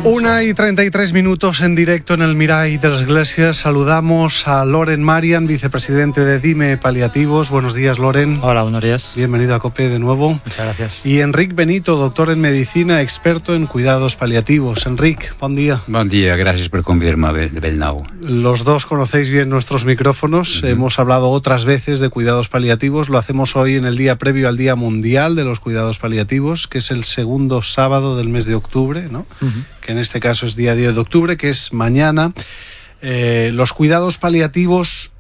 1:33 en directo en el Mirai de las Iglesias. Saludamos a Loren Marian, vicepresidente de Dime Paliativos. Buenos días, Loren. Hola, buenos días. Bienvenido a COPE de nuevo. Muchas gracias. Y Enric Benito, doctor en medicina, experto en cuidados paliativos. Enric, buen día. Buen día, gracias por convidarme de Belnau. Los dos conocéis bien nuestros micrófonos. Hemos hablado otras veces de cuidados paliativos. Lo hacemos hoy en el día previo al Día Mundial de los Cuidados Paliativos, que es el segundo sábado del mes de octubre, ¿no? Que en este caso es día 10 de octubre, que es mañana. Los cuidados paliativos,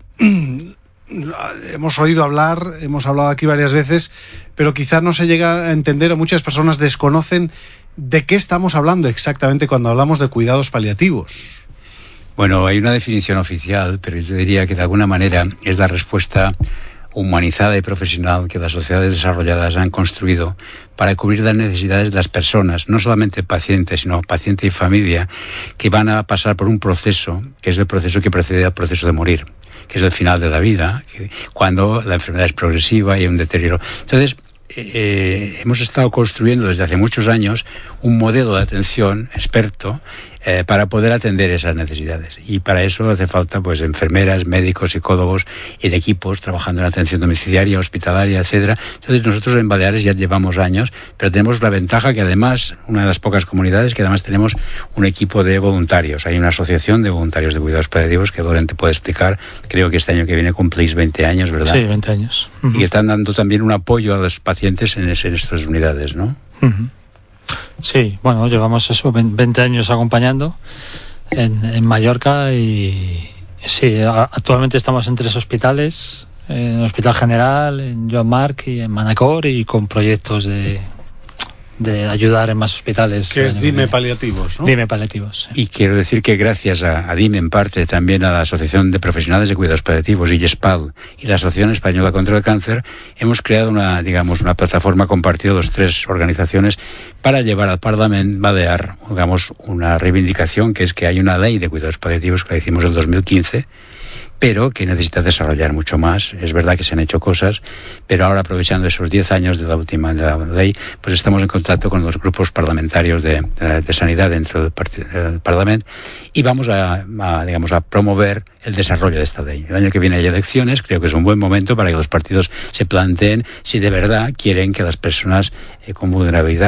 hemos oído hablar, hemos hablado aquí varias veces, pero quizás no se llega a entender, o muchas personas desconocen de qué estamos hablando exactamente cuando hablamos de cuidados paliativos. Bueno, hay una definición oficial, pero yo diría que de alguna manera es la respuesta humanizada y profesional que las sociedades desarrolladas han construido para cubrir las necesidades de las personas, no solamente pacientes, sino paciente y familia, que van a pasar por un proceso, que es el proceso que precede al proceso de morir, que es el final de la vida, cuando la enfermedad es progresiva y hay un deterioro. Entonces, hemos estado construyendo desde hace muchos años un modelo de atención experto para poder atender esas necesidades, y para eso hace falta pues enfermeras, médicos, psicólogos y de equipos trabajando en atención domiciliaria, hospitalaria, etcétera. Entonces nosotros en Baleares ya llevamos años, pero tenemos la ventaja que además, una de las pocas comunidades que además tenemos un equipo de voluntarios. Hay una asociación de voluntarios de cuidados paliativos que Loren te puede explicar. Creo que este año que viene cumplís 20 años, ¿verdad? Sí, 20 años. Y que están dando también un apoyo a los pacientes en estas unidades, ¿no? Sí, bueno, llevamos eso, 20 años acompañando en Mallorca, y sí, actualmente estamos en 3 hospitales, en el Hospital General, en Joan Marc y en Manacor, y con proyectos de ayudar en más hospitales. Que es Dime Paliativos, ¿no? Dime Paliativos, sí. Y quiero decir que gracias a Dime, en parte, también a la Asociación de Profesionales de Cuidados Paliativos, IESPAL, y la Asociación Española contra el Cáncer, hemos creado una plataforma compartida, las 3 organizaciones, para llevar al Parlamento Balear, una reivindicación, que es que hay una ley de cuidados paliativos que la hicimos en 2015, pero que necesita desarrollar mucho más. Es verdad que se han hecho cosas, pero ahora, aprovechando esos 10 años de la última de la ley, pues estamos en contacto con los grupos parlamentarios de sanidad dentro del Parlamento, y vamos a promover el desarrollo de esta ley. El año que viene hay elecciones, creo que es un buen momento para que los partidos se planteen si de verdad quieren que las personas con vulnerabilidad